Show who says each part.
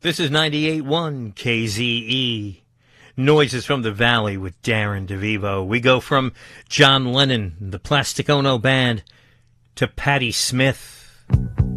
Speaker 1: This is 98.1 KZE. Noises from the Valley with Darren DeVivo. We go from John Lennon, the Plastic Ono Band, to Patti Smith.